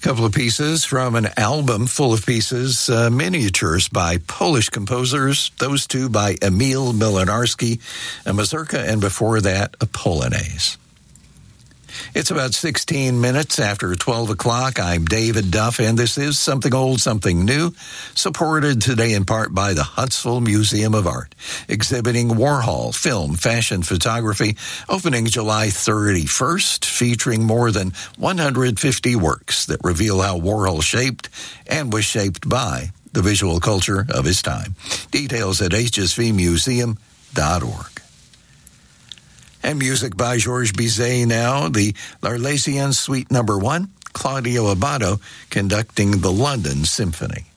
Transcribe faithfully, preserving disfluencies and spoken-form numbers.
Couple of pieces from an album full of pieces, uh, miniatures by Polish composers, those two by Emil Milinarski, a mazurka, and before that, a polonaise. It's about sixteen minutes after twelve o'clock. I'm David Duff, and this is Something Old, Something New, supported today in part by the Huntsville Museum of Art, exhibiting Warhol film, fashion, photography, opening July thirty-first, featuring more than one hundred fifty works that reveal how Warhol shaped and was shaped by the visual culture of his time. Details at h s v museum dot org. And music by Georges Bizet now, the L'Arlésienne Suite Number One, Claudio Abbado conducting the London Symphony.